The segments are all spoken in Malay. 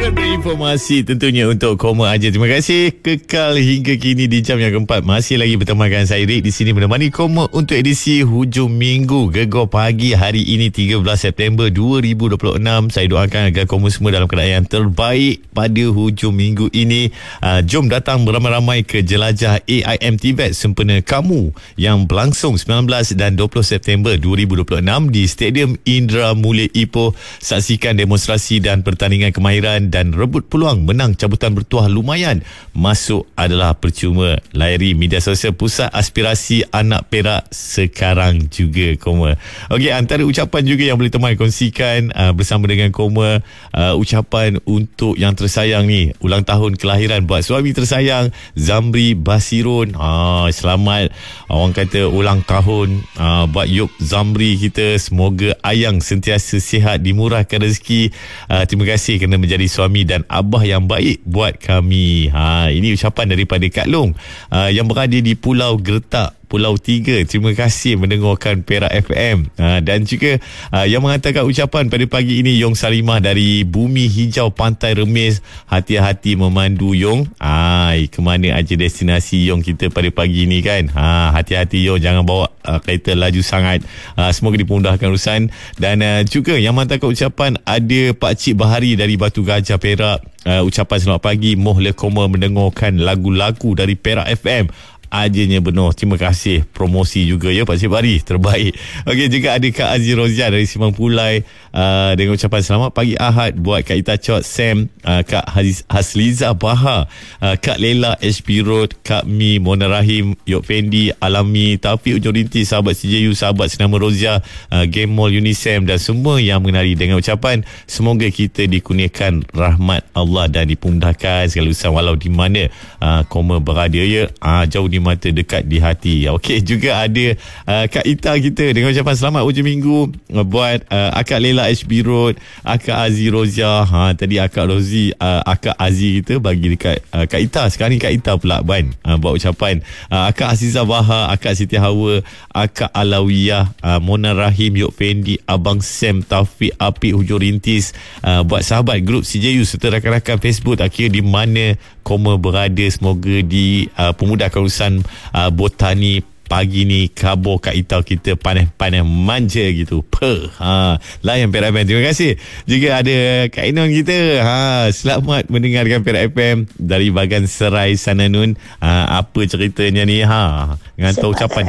Surat berinformasi tentunya untuk Koma Aja. Terima kasih kekal hingga kini di jam yang keempat. Masih lagi bertemankan saya Rick di sini menemani Koma untuk edisi hujung minggu Gegar Pagi hari ini 13 September 2026. Saya doakan agar Koma semua dalam keadaan yang terbaik pada hujung minggu ini. Jom datang beramai-ramai ke jelajah AIM TVET sempena kamu yang berlangsung 19 dan 20 September 2026 di Stadium Indra Mulia Ipoh. Saksikan demonstrasi dan pertandingan kemahiran dan rebut peluang menang cabutan bertuah lumayan. Masuk adalah percuma. Layari media sosial Pusat Aspirasi Anak Perak sekarang juga, Koma. Okey, antara ucapan juga yang boleh teman kongsikan bersama dengan Koma, ucapan untuk yang tersayang ni, ulang tahun kelahiran buat suami tersayang Zamri Basirun. Selamat orang kata ulang tahun buat Yop Zamri kita. Semoga ayang sentiasa sihat, dimurahkan rezeki. Terima kasih kerana menjadi suami dan abah yang baik buat kami. Ini ucapan daripada Kak Long yang berada di Pulau Gertak, Pulau 3. Terima kasih mendengarkan Perak FM. Dan juga yang mengatakan ucapan pada pagi ini Yong Salimah dari Bumi Hijau Pantai Remis. Hati-hati memandu Yong. Kemana aja destinasi Yong kita pada pagi ini kan. Hati-hati Yong, jangan bawa kereta laju sangat. Semoga dimudahkan urusan. Dan juga yang mengatakan ucapan ada Pak Cik Bahari dari Batu Gajah Perak. Ucapan selamat pagi, mohon Koma mendengarkan lagu-lagu dari Perak FM. Ajanya benar. Terima kasih promosi juga ya Pak Cik Bari, terbaik. Okey, juga ada Kak Aziz Rozia dari Simang Pulai dengan ucapan selamat pagi Ahad buat Kak Ita Chot, Sam, Kak Hasliza Baha, Kak Lela HP Road, Kak Mi, Mona Rahim, Yok Fendi, Alami, Taufik Ujung Rintis, sahabat CJU, sahabat Senama Rozia, Game Mall Unisem dan semua yang mengenali dengan ucapan semoga kita dikurniakan rahmat Allah dan dipemudahkan segala urusan walau di mana Koma berada ya. Jauh di mata, dekat di hati. Okey, juga ada Kak Ita kita dengan ucapan selamat hujung minggu buat Akak Lela HB Road, Akak Aziz Rozia. Tadi Akak Rozi, Akak Aziz kita bagi dekat Kak Ita. Sekarang ni Kak Ita pula Ban buat ucapan. Akak Azizah Baha, Akak Siti Hawa, Akak Alawiyah, Mona Rahim, Yok Fendi, Abang Sam, Taufik, Apik Hujung Rintis, buat sahabat grup CJU serta rakan-rakan Facebook akhir di mana Koma berada. Semoga pemudahkan urusan botani pagi ni. Khabar Kak Ita kita panas-panas manja gitu. Layan Perak FM. Terima kasih. Juga ada Kak Inon kita. Selamat mendengarkan Perak FM dari Bagan Serai Sananun. Apa ceritanya ni? Ngantar ucapan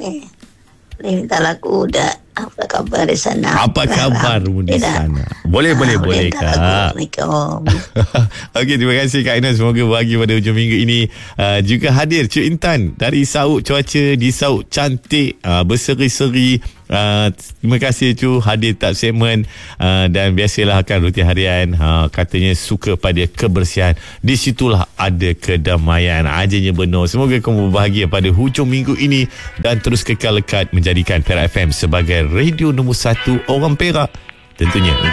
ni minta lagu dah. Apa khabar di sana? Apa khabar di sana? Boleh Kak. Okey, terima kasih Kak Inan. Semoga bahagia pada hujung minggu ini. Juga hadir Cik Intan dari Sauk. Cuaca di Sauk cantik, berseri-seri. Terima kasih Cu hadir tak segmen. Dan biasalah akan rutin harian. Katanya suka pada kebersihan. Di situlah ada kedamaian. Ajanya benar. Semoga kamu berbahagia pada hujung minggu ini dan terus kekal lekat menjadikan Perak FM sebagai radio nombor 1 orang Perak tentunya.